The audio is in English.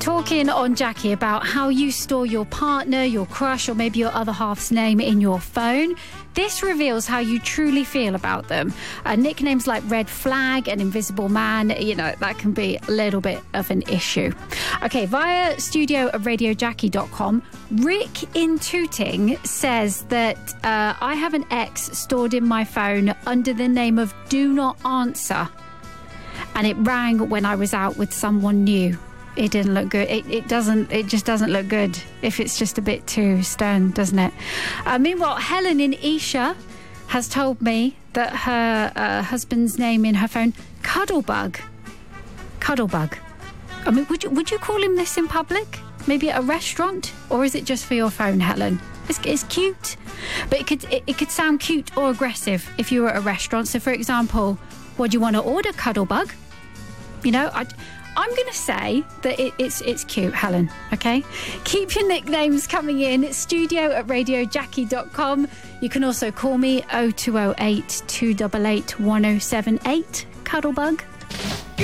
talking on Jackie about how you store your partner, your crush, or maybe your other half's name in your phone. This reveals how you truly feel about them. Nicknames like Red Flag and Invisible Man, that can be a little bit of an issue. Okay, via studio@radiojackie.com, Rick in Tooting says that I have an ex stored in my phone under the name of Do Not Answer, and it rang when I was out with someone new. It didn't look good. It just doesn't look good if it's just a bit too stern, doesn't it? Meanwhile, Helen in Esher has told me that her husband's name in her phone, Cuddlebug. Cuddlebug. I mean, would you call him this in public? Maybe at a restaurant? Or is it just for your phone, Helen? It's cute. But it could sound cute or aggressive if you were at a restaurant. So, for example, what do you want to order, Cuddlebug? I'm going to say that it's cute, Helen, okay? Keep your nicknames coming in. It's studio@radiojackie.com. You can also call me 0208 288 1078. Cuddlebug.